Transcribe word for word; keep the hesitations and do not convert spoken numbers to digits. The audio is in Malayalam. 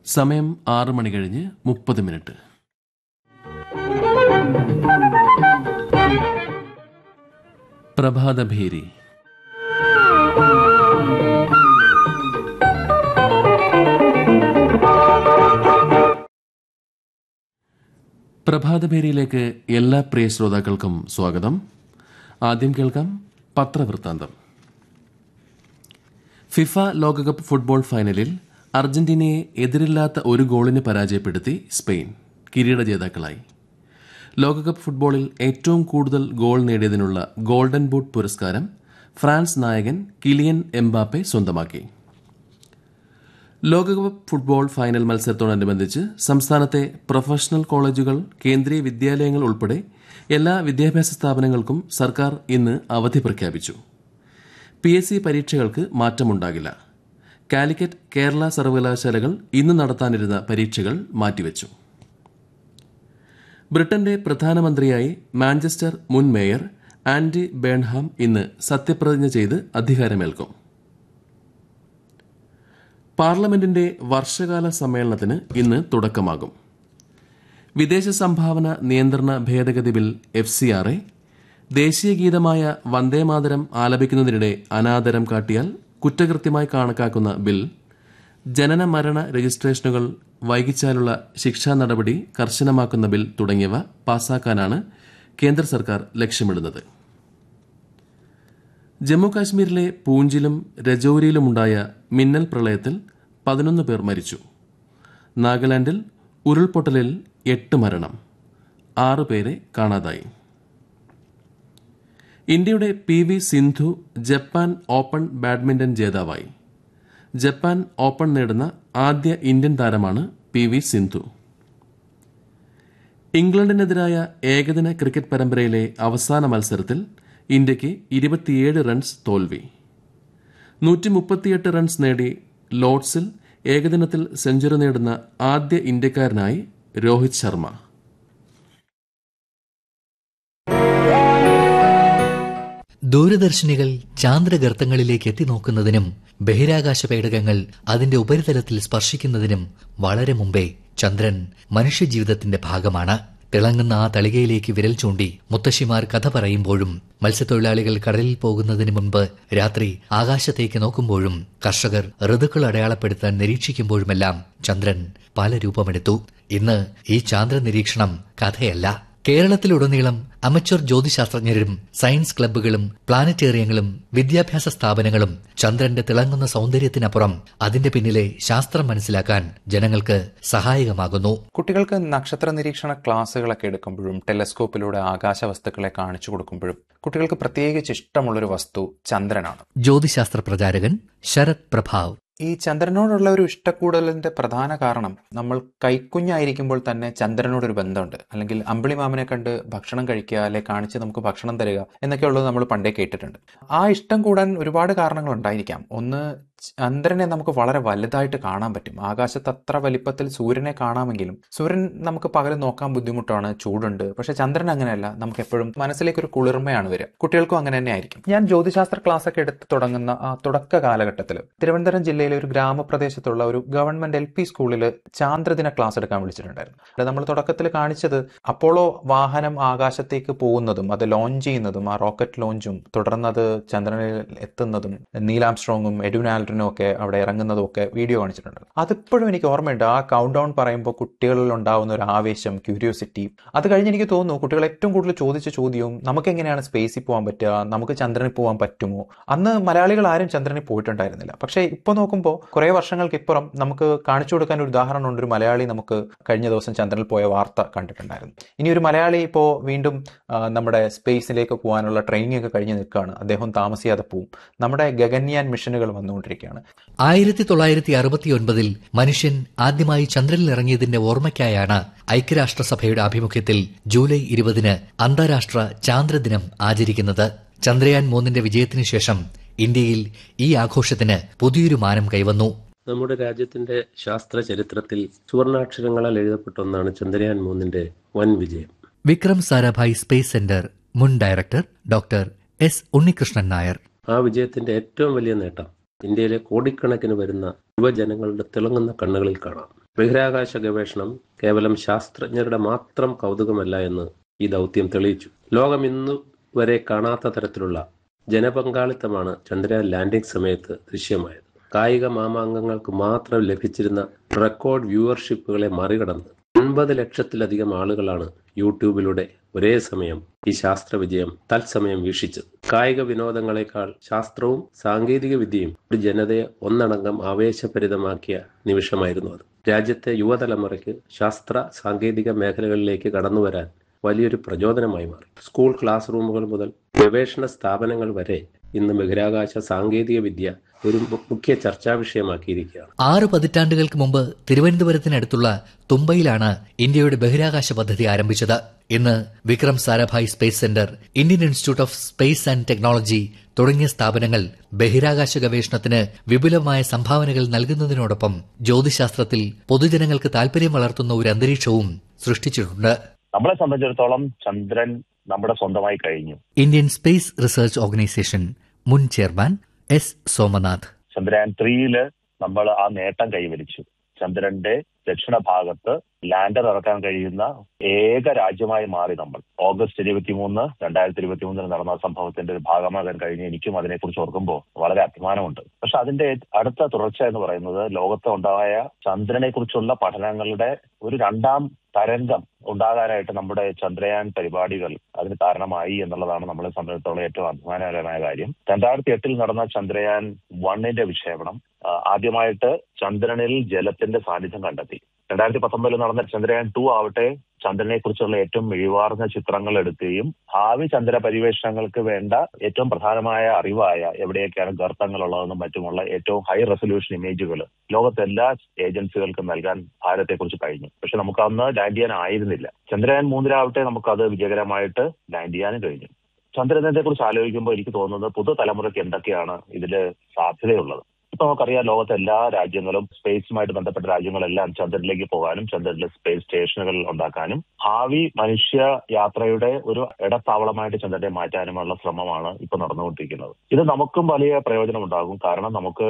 സമയം ആറ് മണി കഴിഞ്ഞ് മുപ്പത് മിനിറ്റ്. പ്രഭാതഭേരി. പ്രഭാതഭേരിയിലേക്ക് എല്ലാ പ്രിയ ശ്രോതാക്കൾക്കും സ്വാഗതം. ആദ്യം കേൾക്കാം പത്രവൃത്താന്തം. ഫിഫ ലോകകപ്പ് ഫുട്ബോൾ ഫൈനലിൽ അർജന്റീനയെ എതിരില്ലാത്ത ഒരു ഗോളിന് പരാജയപ്പെടുത്തി സ്പെയിൻ കിരീട ജേതാക്കളായി. ലോകകപ്പ് ഫുട്ബോളിൽ ഏറ്റവും കൂടുതൽ ഗോൾ നേടിയതിനുള്ള ഗോൾഡൻ ബൂട്ട് പുരസ്കാരം ഫ്രാൻസ് നായകൻ കിലിയൻ എംബാപ്പെ സ്വന്തമാക്കി. ലോകകപ്പ് ഫുട്ബോൾ ഫൈനൽ മത്സരത്തോടനുബന്ധിച്ച് സംസ്ഥാനത്തെ പ്രൊഫഷണൽ കോളേജുകൾ, കേന്ദ്രീയ വിദ്യാലയങ്ങൾ ഉൾപ്പെടെ എല്ലാ വിദ്യാഭ്യാസ സ്ഥാപനങ്ങൾക്കും സർക്കാർ ഇന്ന് അവധി പ്രഖ്യാപിച്ചു. പി എസ് സി പരീക്ഷകൾക്ക് മാറ്റമുണ്ടാകില്ല. കാലിക്കറ്റ്, കേരള സർവകലാശാലകൾ ഇന്ന് നടത്താനിരുന്ന പരീക്ഷകൾ മാറ്റിവച്ചു. ബ്രിട്ടന്റെ പ്രധാനമന്ത്രിയായി മാഞ്ചസ്റ്റർ മുൻ മേയർ ആൻഡി ബേൺഹാം ഇന്ന് സത്യപ്രതിജ്ഞ ചെയ്ത് അധികാരമേൽക്കും. പാർലമെന്റിന്റെ വർഷകാല സമ്മേളനത്തിന് ഇന്ന് തുടക്കമാകും. വിദേശ സംഭാവന നിയന്ത്രണ ഭേദഗതി bill F C R A ദേശീയ ഗീതമായ വന്ദേമാതരം ആലപിക്കുന്നതിനിടെ അനാദരം കാട്ടിയാൽ കുറ്റകൃത്യമായി കണക്കാക്കുന്ന ബിൽ, ജനന മരണ രജിസ്ട്രേഷനുകൾ വൈകിച്ചാലുള്ള ശിക്ഷാ നടപടി കർശനമാക്കുന്ന ബിൽ തുടങ്ങിയവ പാസാക്കാനാണ് കേന്ദ്ര സർക്കാർ ലക്ഷ്യമിടുന്നത്. ജമ്മുകാശ്മീരിലെ പൂഞ്ചിലും രജൌരിയിലുമുണ്ടായ മിന്നൽ പ്രളയത്തിൽ പതിനൊന്ന് പേർ മരിച്ചു. നാഗാലാൻഡിൽ ഉരുൾപൊട്ടലിൽ എട്ട് മരണം, ആറ് പേരെ കാണാതായി. ഇന്ത്യയുടെ P V Sindhu Japan open badminton ജേതാവായി. Japan open നേടുന്ന ആദ്യ ഇന്ത്യൻ താരമാണ് പി വി സിന്ധു. ഇംഗ്ലണ്ടിനെതിരായ ഏകദിന ക്രിക്കറ്റ് പരമ്പരയിലെ അവസാന മത്സരത്തിൽ ഇന്ത്യയ്ക്ക് ഇരുപത്തിയേഴ് റൺസ് തോൽവി. നൂറ്റി മുപ്പത്തിയെട്ട് റൺസ് നേടി ലോർഡ്സിൽ ഏകദിനത്തിൽ സെഞ്ചുറി നേടുന്ന ആദ്യ ഇന്ത്യക്കാരനായി രോഹിത് ശർമ്മ. ദൂരദർശിനികൾ ചാന്ദ്രഗർത്തങ്ങളിലേക്ക് എത്തിനോക്കുന്നതിനും ബഹിരാകാശ പേടകങ്ങൾ അതിന്റെ ഉപരിതലത്തിൽ സ്പർശിക്കുന്നതിനും വളരെ മുമ്പേ ചന്ദ്രൻ മനുഷ്യജീവിതത്തിന്റെ ഭാഗമാണ്. തിളങ്ങുന്ന ആ തളികയിലേക്ക് വിരൽ ചൂണ്ടി മുത്തശ്ശിമാർ കഥ പറയുമ്പോഴും, മത്സ്യത്തൊഴിലാളികൾ കടലിൽ പോകുന്നതിന് മുൻപ് രാത്രി ആകാശത്തേക്ക് നോക്കുമ്പോഴും, കർഷകർ ഋതുക്കൾ അടയാളപ്പെടുത്താൻ നിരീക്ഷിക്കുമ്പോഴുമെല്ലാം ചന്ദ്രൻ പല രൂപമെടുത്തു. ഇന്ന് ഈ ചാന്ദ്ര നിരീക്ഷണം കഥയല്ല. കേരളത്തിലുടനീളം അമച്വർ ജ്യോതിശാസ്ത്രജ്ഞരും സയൻസ് ക്ലബ്ബുകളും പ്ലാനറ്റേറിയങ്ങളും വിദ്യാഭ്യാസ സ്ഥാപനങ്ങളും ചന്ദ്രന്റെ തിളങ്ങുന്ന സൗന്ദര്യത്തിനപ്പുറം അതിന്റെ പിന്നിലെ ശാസ്ത്രം മനസ്സിലാക്കാൻ ജനങ്ങൾക്ക് സഹായകമാകുന്നു. കുട്ടികൾക്ക് നക്ഷത്ര നിരീക്ഷണ ക്ലാസുകളൊക്കെ എടുക്കുമ്പോഴും ടെലസ്കോപ്പിലൂടെ ആകാശ വസ്തുക്കളെ കാണിച്ചു കൊടുക്കുമ്പോഴും കുട്ടികൾക്ക് പ്രത്യേകിച്ച് ഇഷ്ടമുള്ളൊരു വസ്തു ചന്ദ്രനാണ്. ജ്യോതിശാസ്ത്ര പ്രചാരകൻ ശരത് പ്രഭാവ്. ഈ ചന്ദ്രനോടുള്ള ഒരു ഇഷ്ടക്കൂടുതലിന്റെ പ്രധാന കാരണം നമ്മൾ കൈക്കുഞ്ഞായിരിക്കുമ്പോൾ തന്നെ ചന്ദ്രനോടൊരു ബന്ധമുണ്ട്. അല്ലെങ്കിൽ അമ്പിളിമാമനെ കണ്ട് ഭക്ഷണം കഴിക്കുക, അല്ലെ കാണിച്ച് നമുക്ക് ഭക്ഷണം തരിക എന്നൊക്കെ ഉള്ളത് നമ്മൾ പണ്ടേ കേട്ടിട്ടുണ്ട്. ആ ഇഷ്ടം കൂടാൻ ഒരുപാട് കാരണങ്ങൾ ഉണ്ടായിരിക്കാം. ഒന്ന്, ചന്ദ്രനെ നമുക്ക് വളരെ വലുതായിട്ട് കാണാൻ പറ്റും. ആകാശത്ത് അത്ര വലിപ്പത്തിൽ സൂര്യനെ കാണാമെങ്കിലും സൂര്യൻ നമുക്ക് പകൽ നോക്കാൻ ബുദ്ധിമുട്ടാണ്, ചൂടുണ്ട്. പക്ഷെ ചന്ദ്രൻ അങ്ങനെയല്ല, നമുക്ക് എപ്പോഴും മനസ്സിലേക്ക് ഒരു കുളിർമയാണ് വരിക. കുട്ടികൾക്കും അങ്ങനെ തന്നെ ആയിരിക്കും. ഞാൻ ജ്യോതിശാസ്ത്ര ക്ലാസ് ഒക്കെ എടുത്ത് തുടങ്ങുന്ന ആ തുടക്ക കാലഘട്ടത്തിൽ തിരുവനന്തപുരം ജില്ലയിലെ ഒരു ഗ്രാമപ്രദേശത്തുള്ള ഒരു ഗവൺമെന്റ് എൽ പി സ്കൂളിൽ ചാന്ദ്രദിന ക്ലാസ് എടുക്കാൻ വിളിച്ചിട്ടുണ്ടായിരുന്നു. നമ്മൾ തുടക്കത്തിൽ കാണിച്ചത് അപ്പോളോ വാഹനം ആകാശത്തേക്ക് പോകുന്നതും അത് ലോഞ്ച് ചെയ്യുന്നതും, ആ റോക്കറ്റ് ലോഞ്ചും, തുടർന്നത് ചന്ദ്രനിൽ എത്തുന്നതും, നീലാംസ്ട്രോങ്ങും എഡ്വിൻ ആൽഡ്രിനും ഒക്കെ അവിടെ ഇറങ്ങുന്നതും ഒക്കെ വീഡിയോ കാണിച്ചിട്ടുണ്ട്. അതിപ്പോഴും എനിക്ക് ഓർമ്മയുണ്ട്. ആ കൗണ്ട് ഡൗൺ പറയുമ്പോൾ കുട്ടികളിൽ ഉണ്ടാവുന്ന ഒരു ആവേശം, ക്യൂരിയോസിറ്റി. അത് കഴിഞ്ഞ് എനിക്ക് തോന്നുന്നു കുട്ടികൾ ഏറ്റവും കൂടുതൽ ചോദിച്ച ചോദ്യവും നമുക്ക് എങ്ങനെയാണ് സ്പേസിൽ പോകാൻ പറ്റുക, നമുക്ക് ചന്ദ്രനിൽ പോകാൻ പറ്റുമോ. അന്ന് മലയാളികൾ ആരും ചന്ദ്രനിൽ പോയിട്ടുണ്ടായിരുന്നില്ല. പക്ഷേ ഇപ്പോൾ നോക്കുമ്പോൾ കുറെ വർഷങ്ങൾക്ക് ഇപ്പുറം നമുക്ക് കാണിച്ചു കൊടുക്കാൻ ഒരു ഉദാഹരണമുണ്ട്. ഒരു മലയാളി നമുക്ക് കഴിഞ്ഞ ദിവസം ചന്ദ്രനിൽ പോയ വാർത്ത കണ്ടിട്ടുണ്ടായിരുന്നു. ഇനി ഒരു മലയാളി ഇപ്പോൾ വീണ്ടും നമ്മുടെ സ്പേസിലേക്ക് പോകാനുള്ള ട്രെയിനിങ് ഒക്കെ കഴിഞ്ഞ് നിൽക്കുകയാണ്. അദ്ദേഹം താമസിയാതെ പോവും. നമ്മുടെ ഗഗൻയാൻ മിഷനുകൾ വന്നുകൊണ്ടിരിക്കുകയാണ്. ആയിരത്തി തൊള്ളായിരത്തി അറുപത്തി ഒൻപതിൽ മനുഷ്യൻ ആദ്യമായി ചന്ദ്രനിൽ ഇറങ്ങിയതിന്റെ ഓർമ്മയ്ക്കായാണ് ഐക്യരാഷ്ട്രസഭയുടെ ആഭിമുഖ്യത്തിൽ ജൂലൈ ഇരുപതിന് അന്താരാഷ്ട്ര ചാന്ദ്രദിനം ആചരിക്കുന്നത്. ചന്ദ്രയാൻ മൂന്നിന്റെ വിജയത്തിനു ശേഷം ഇന്ത്യയിൽ ഈ ആഘോഷത്തിന് പുതിയൊരു മാനം കൈവന്നു. നമ്മുടെ രാജ്യത്തിന്റെ ശാസ്ത്ര ചരിത്രത്തിൽ സുവർണാക്ഷരങ്ങളാൽ എഴുതപ്പെട്ട ഒന്നാണ് ചന്ദ്രയാൻ മൂന്നിന്റെ വൻ വിജയം. വിക്രം സാരാഭായ് സ്പേസ് സെന്റർ മുൻ director doctor S Unnikrishnan Nair. ആ വിജയത്തിന്റെ ഏറ്റവും വലിയ നേട്ടം ഇന്ത്യയിലെ കോടിക്കണക്കിന് വരുന്ന യുവജനങ്ങളുടെ തിളങ്ങുന്ന കണ്ണുകളിൽ കാണാം. ബഹിരാകാശ ഗവേഷണം കേവലം ശാസ്ത്രജ്ഞരുടെ മാത്രം കൗതുകമല്ല എന്ന് ഈ ദൗത്യം തെളിയിച്ചു. ലോകം ഇന്നു വരെ കാണാത്ത തരത്തിലുള്ള ജനപങ്കാളിത്തമാണ് ചന്ദ്രയാൻ ലാൻഡിംഗ് സമയത്ത് ദൃശ്യമായത്. കായിക മാമാങ്കങ്ങൾക്ക് മാത്രം ലഭിച്ചിരുന്ന റെക്കോർഡ് വ്യൂവർഷിപ്പുകളെ മറികടന്ന് അൻപത് ലക്ഷത്തിലധികം ആളുകളാണ് യൂട്യൂബിലൂടെ ഒരേ സമയം ഈ ശാസ്ത്ര വിജയം തത്സമയം വീക്ഷിച്ചത്. കായിക വിനോദങ്ങളെക്കാൾ ശാസ്ത്രവും സാങ്കേതിക വിദ്യയും ഒരു ജനതയെ ഒന്നടങ്കം ആവേശഭരിതമാക്കിയ നിമിഷമായിരുന്നു അത്. രാജ്യത്തെ യുവതലമുറയ്ക്ക് ശാസ്ത്ര സാങ്കേതിക മേഖലകളിലേക്ക് കടന്നുവരാൻ വലിയൊരു പ്രചോദനമായി മാറി. സ്കൂൾ ക്ലാസ് റൂമുകൾ മുതൽ ഗവേഷണ സ്ഥാപനങ്ങൾ വരെ ഇന്ന് ബഹിരാകാശ സാങ്കേതിക വിദ്യ ഒരു മുഖ്യ ചർച്ചാ വിഷയമാക്കിയിരിക്കുകയാണ്. ആറ് പതിറ്റാണ്ടുകൾക്ക് മുമ്പ് തിരുവനന്തപുരത്തിനടുത്തുള്ള തുമ്പയിലാണ് ഇന്ത്യയുടെ ബഹിരാകാശ പദ്ധതി ആരംഭിച്ചത്. ഇന്ന് Vikram Sarabhai space centre, Indian institute of space and technology തുടങ്ങിയ സ്ഥാപനങ്ങൾ ബഹിരാകാശ ഗവേഷണത്തിന് വിപുലമായ സംഭാവനകൾ നൽകുന്നതിനോടൊപ്പം ജ്യോതിശാസ്ത്രത്തിൽ പൊതുജനങ്ങൾക്ക് താൽപര്യം വളർത്തുന്ന ഒരു അന്തരീക്ഷവും സൃഷ്ടിച്ചിട്ടുണ്ട്. നമ്മളെ സംബന്ധിച്ചിടത്തോളം ചന്ദ്രൻ നമ്മുടെ സ്വന്തമായി കഴിഞ്ഞു. ഇന്ത്യൻ സ്പേസ് റിസർച്ച് ഓർഗനൈസേഷൻ മുൻ ചെയർമാൻ എസ് സോമനാഥ്. ചന്ദ്രയാൻ ത്രീയില് നമ്മൾ ആ നേട്ടം കൈവരിച്ചു. ചന്ദ്രന്റെ ദക്ഷിണ ഭാഗത്ത് ലാൻഡർ ഇറക്കാൻ കഴിയുന്ന ഏക രാജ്യമായി മാറി നമ്മൾ. ഓഗസ്റ്റ് ഇരുപത്തിമൂന്ന് രണ്ടായിരത്തി ഇരുപത്തി മൂന്നിൽ നടന്ന സംഭവത്തിന്റെ ഒരു ഭാഗമാകാൻ കഴിഞ്ഞ് എനിക്കും അതിനെക്കുറിച്ച് ഓർക്കുമ്പോൾ വളരെ അഭിമാനമുണ്ട്. പക്ഷെ അതിന്റെ അടുത്ത തുടർച്ച എന്ന് പറയുന്നത് ലോകത്ത് ഉണ്ടായ ചന്ദ്രനെ കുറിച്ചുള്ള പഠനങ്ങളുടെ ഒരു രണ്ടാം തരംഗം ഉണ്ടാകാനായിട്ട് നമ്മുടെ ചന്ദ്രയാൻ പരിപാടികൾ അതിന് കാരണമായി എന്നുള്ളതാണ് നമ്മളെ സംബന്ധിച്ചിടത്തോളം ഏറ്റവും അഭിമാനകരമായ കാര്യം. രണ്ടായിരത്തി എട്ടിൽ നടന്ന ചന്ദ്രയാൻ വണ്ണിന്റെ വിക്ഷേപണം ആദ്യമായിട്ട് ചന്ദ്രനിൽ ജലത്തിന്റെ സാന്നിധ്യം കണ്ടെത്തി. രണ്ടായിരത്തി പത്തൊമ്പതിൽ നടന്ന ചന്ദ്രയാൻ ടു ആവട്ടെ ചന്ദ്രനെ കുറിച്ചുള്ള ഏറ്റവും മിഴിവാർന്ന ചിത്രങ്ങൾ എടുക്കുകയും ഭാവി ചന്ദ്ര പര്യവേഷണങ്ങൾക്ക് വേണ്ട ഏറ്റവും പ്രധാനമായ അറിവായ എവിടെയൊക്കെയാണ് ഗർത്തങ്ങളുള്ളതെന്നും മറ്റുമുള്ള ഏറ്റവും ഹൈ റെസൊല്യൂഷൻ ഇമേജുകൾ ലോകത്തെ എല്ലാ ഏജൻസികൾക്കും നൽകാൻ ഭാരതത്തെക്കുറിച്ച് കഴിഞ്ഞു. പക്ഷെ നമുക്ക് അന്ന് ലാൻഡ് ചെയ്യാൻ ആയിരുന്നില്ല. ചന്ദ്രയാൻ മൂന്നിലാവട്ടെ നമുക്കത് വിജയകരമായിട്ട് ലാൻഡ് ചെയ്യാനും കഴിഞ്ഞു. ചന്ദ്രനെ കുറിച്ച് ആലോചിക്കുമ്പോൾ എനിക്ക് തോന്നുന്നത് പുതുതലമുറയ്ക്ക് എന്തൊക്കെയാണ് ഇതിൽ സാധ്യതയുള്ളത്. ഇപ്പൊ നമുക്കറിയാം ലോകത്തെ എല്ലാ രാജ്യങ്ങളും സ്പേസുമായിട്ട് ബന്ധപ്പെട്ട രാജ്യങ്ങളെല്ലാം ചന്ദ്രനിലേക്ക് പോകാനും ചന്ദ്രനിലെ സ്പേസ് സ്റ്റേഷനുകൾ ഉണ്ടാക്കാനും ഭാവി മനുഷ്യ യാത്രയുടെ ഒരു ഇടത്താവളമായിട്ട് ചന്ദ്രനെ മാറ്റാനുമുള്ള ശ്രമമാണ് ഇപ്പൊ നടന്നുകൊണ്ടിരിക്കുന്നത്. ഇത് നമുക്കും വലിയ പ്രയോജനം ഉണ്ടാകും. കാരണം നമുക്ക്